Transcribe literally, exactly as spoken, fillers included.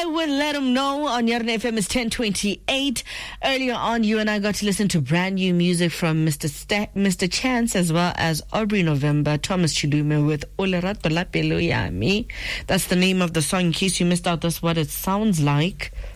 I will let them know. On Yarn F M is ten twenty-eight. Earlier on, you and I got to listen to brand new music from Mister Sta- Mister Chance, as well as Aubrey November, Thomas Chilume with O Lerato la Pelo ya Mi. That's the name of the song. In case you missed out, that's what it sounds like.